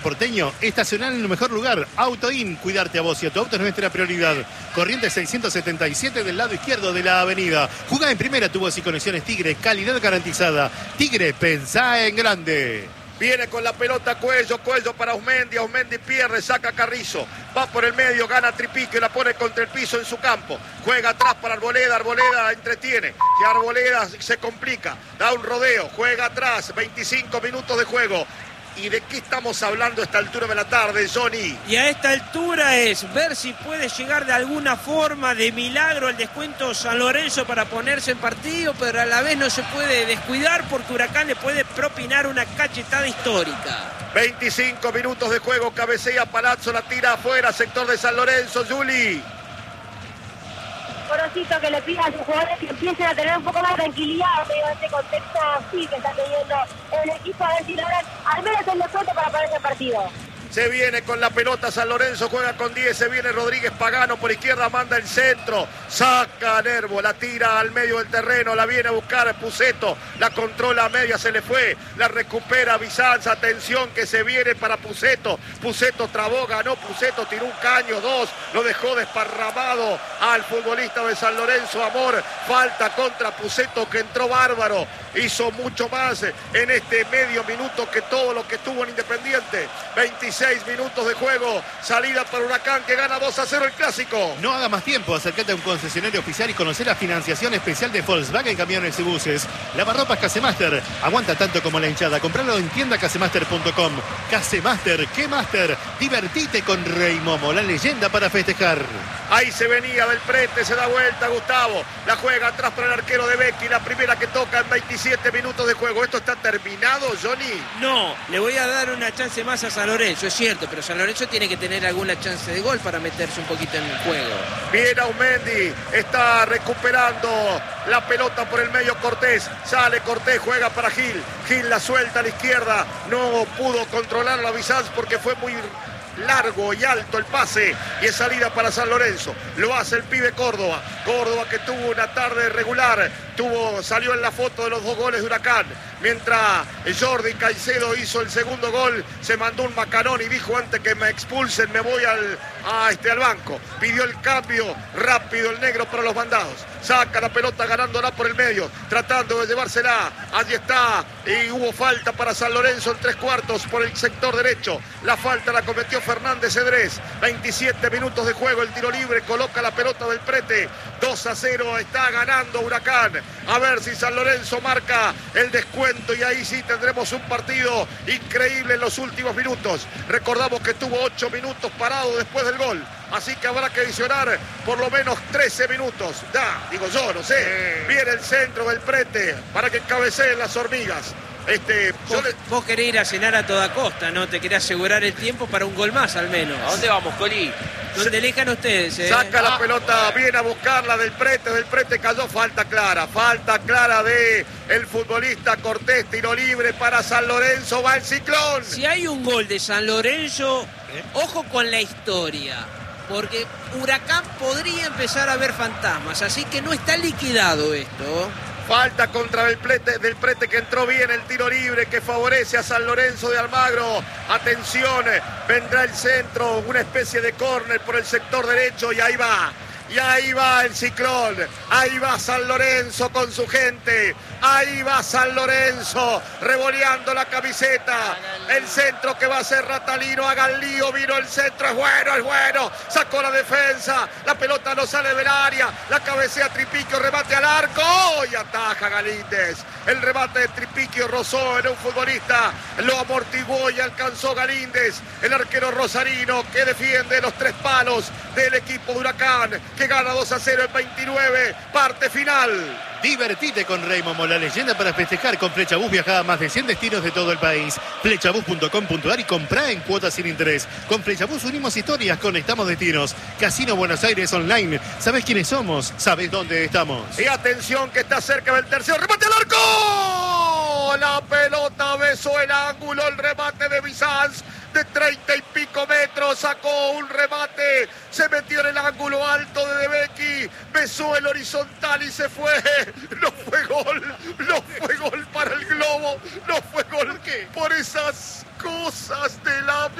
Porteño, estacionar en el mejor lugar. Autoin, cuidarte a vos y a tu auto es nuestra prioridad. Corrientes 677 del lado izquierdo de la avenida. Jugá en primera, tu voz y conexiones Tigre, calidad garantizada. Tigre, pensá en grande. Viene con la pelota Cuello para Osmendi, Osmendi pierde, saca Carrizo, va por el medio, gana Tripiquio, la pone contra el piso en su campo, juega atrás para Arboleda, Arboleda entretiene, que Arboleda se complica, da un rodeo, juega atrás, 25 minutos de juego. ¿Y de qué estamos hablando a esta altura de la tarde, Johnny? Y a esta altura es ver si puede llegar de alguna forma, de milagro, al descuento San Lorenzo para ponerse en partido, pero a la vez no se puede descuidar porque Huracán le puede propinar una cachetada histórica. 25 minutos de juego, cabecea Palazzo, la tira afuera, sector de San Lorenzo, Juli. Porosito que le pida a sus jugadores que empiecen a tener un poco más de tranquilidad en este contexto así que está teniendo el equipo, a ver si logran al menos el descuento para ponerse en partido. Se viene con la pelota San Lorenzo, juega con 10, se viene Rodríguez Pagano por izquierda, manda el centro, saca a Nervo, la tira al medio del terreno, la viene a buscar Puceto, la controla a media, se le fue, la recupera Bizanza, atención que se viene para Puceto, Puceto trabó, ganó Puceto, tiró un caño, 2, lo dejó desparramado al futbolista de San Lorenzo, Amor, falta contra Puceto que entró bárbaro, hizo mucho más en este medio minuto que todo lo que tuvo en Independiente, 26 minutos de juego, salida para Huracán que gana 2-0 el clásico. No haga más tiempo, acércate a un concesionario oficial y conocer la financiación especial de Volkswagen Camiones y Buses. Lavarropas Casemaster, aguanta tanto como la hinchada, compralo en tiendacasemaster.com. Casemaster, ¿qué Master? Divertite con Rey Momo, la leyenda para festejar. Ahí se venía del Prete, se da vuelta Gustavo, la juega atrás para el arquero de Becchi, la primera que toca en 27 minutos de juego. ¿Esto está terminado, Johnny? No, le voy a dar una chance más a San Lorenzo, es cierto, pero San Lorenzo tiene que tener alguna chance de gol para meterse un poquito en el juego. Viene Aumendi, está recuperando la pelota por el medio Cortés, sale Cortés, juega para Gil, Gil la suelta a la izquierda, no pudo controlar a Bizanz porque fue muy largo y alto el pase y es salida para San Lorenzo, lo hace el pibe Córdoba, Córdoba que tuvo una tarde regular, salió en la foto de los 2 goles de Huracán, mientras Jordi Caicedo hizo el segundo gol, se mandó un macanón y dijo antes que me expulsen me voy al banco, pidió el cambio rápido el negro para los mandados, saca la pelota ganándola por el medio, tratando de llevársela, allí está, y hubo falta para San Lorenzo en 3/4 por el sector derecho, la falta la cometió Fernández Cedrés, 27 minutos de juego, el tiro libre, coloca la pelota del Prete, 2-0, está ganando Huracán, a ver si San Lorenzo marca el descuento y ahí sí tendremos un partido increíble en los últimos minutos, recordamos que tuvo 8 minutos parado después del gol, así que habrá que adicionar por lo menos 13 minutos, digo yo, no sé, viene el centro del Prete para que cabeceen las hormigas. Vos querés ir a cenar a toda costa, ¿no? Te querés asegurar el tiempo para un gol más al menos. ¿A dónde vamos, Coli? Donde elijan ustedes, Saca la pelota, viene a buscarla del Prete cayó, falta clara de el futbolista Cortés, tiro libre para San Lorenzo, va el Ciclón. Si hay un gol de San Lorenzo, ojo con la historia, porque Huracán podría empezar a ver fantasmas, así que no está liquidado esto. Falta contra del Prete que entró bien el tiro libre que favorece a San Lorenzo de Almagro. Atención, vendrá el centro, una especie de córner por el sector derecho y ahí va. Y ahí va el Ciclón, ahí va San Lorenzo con su gente, ahí va San Lorenzo revoleando la camiseta, el centro que va a ser Ratalino, haga el lío, vino el centro, es bueno, sacó la defensa, la pelota no sale del área, la cabecea Tripiquio, remate al arco y ataja Galíndez, el remate de Tripiquio rozó en un futbolista, lo amortiguó y alcanzó Galíndez, el arquero rosarino que defiende los 3 palos del equipo de Huracán, que gana 2-0 en 29, parte final. Divertite con Rey Momo, la leyenda para festejar. Con Flechabús viaja a más de 100 destinos de todo el país. Flechabús.com.ar y comprá en cuotas sin interés. Con Flechabús unimos historias, conectamos destinos. Casino Buenos Aires Online. ¿Sabés quiénes somos? ¿Sabés dónde estamos? Y atención que está cerca del tercero. ¡Remate al arco! La pelota besó el ángulo, el remate de Bizanz. De 30 y pico metros, sacó un remate, se metió en el ángulo alto de Becchi, besó el horizontal y se fue. No fue gol para el Globo, no fue gol por esas cosas de la